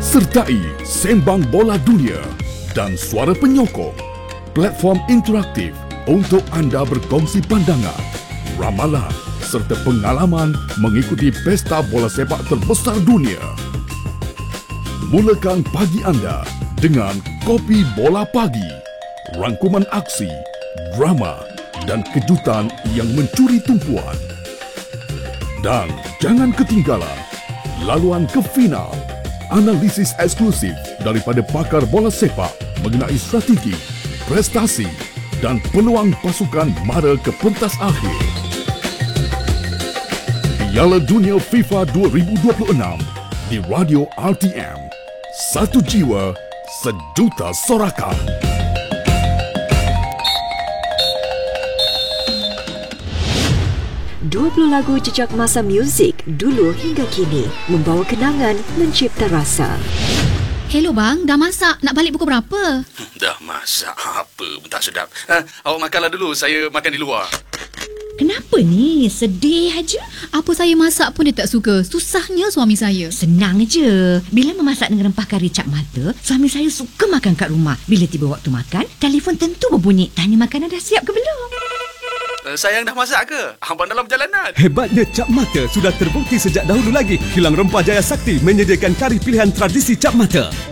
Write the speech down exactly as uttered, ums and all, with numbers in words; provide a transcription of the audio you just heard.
sertai Sembang Bola Dunia dan Suara Penyokong, platform interaktif untuk anda berkongsi pandangan, ramalan serta pengalaman mengikuti pesta bola sepak terbesar dunia. Mulakan pagi anda dengan Kopi Bola Pagi, rangkuman aksi, drama dan kejutan yang mencuri tumpuan. Dan jangan ketinggalan laluan ke final, analisis eksklusif daripada pakar bola sepak mengenai strategi, prestasi dan peluang pasukan mara ke pentas akhir. Piala Dunia FIFA dua ribu dua puluh enam di Radio R T M. Satu jiwa, sejuta sorakan. dua puluh lagu jejak masa muzik dulu hingga kini, membawa kenangan, mencipta rasa. Hello bang, dah masak? Nak balik pukul berapa? Dah masak apa pun tak sedap. Ha, awak makanlah dulu, saya makan di luar. Kenapa ni? Sedih aja. Apa saya masak pun dia tak suka. Susahnya suami saya. Senang je. Bila memasak dengan rempah kari cap mata, suami saya suka makan kat rumah. Bila tiba waktu makan, telefon tentu berbunyi. Tanya makanan dah siap ke belum? Uh, sayang dah masak ke? Abang dalam perjalanan. Hebatnya cap mata sudah terbukti sejak dahulu lagi. Kilang Rempah Jaya Sakti menyediakan kari pilihan tradisi cap mata.